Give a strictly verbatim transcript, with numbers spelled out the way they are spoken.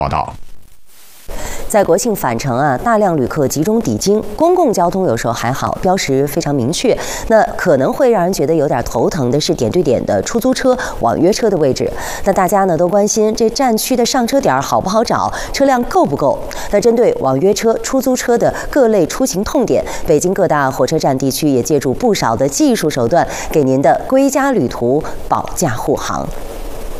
报道。 在国庆返程啊，大量旅客集中抵京，公共交通有时候还好，标识非常明确。那可能会让人觉得有点头疼的是点对点的出租车、网约车的位置。那大家呢都关心这站区的上车点好不好找，车辆够不够？那针对网约车、出租车的各类出行痛点，北京各大火车站地区也借助不少的技术手段，给您的归家旅途保驾护航。